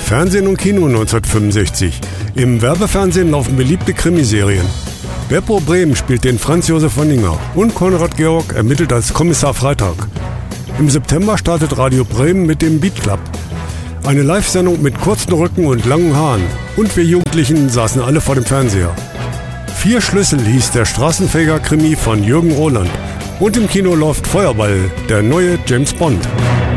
Fernsehen und Kino 1965. Im Werbefernsehen laufen beliebte Krimiserien. Beppo Brehm spielt den Franz Josef Wanninger und Konrad Georg ermittelt als Kommissar Freitag. Im September startet Radio Bremen mit dem Beat Club. Eine Live-Sendung mit kurzen Rücken und langen Haaren. Und wir Jugendlichen saßen alle vor dem Fernseher. 4 Schlüssel hieß der Straßenfeger-Krimi von Jürgen Roland. Und im Kino läuft Feuerball, der neue James Bond.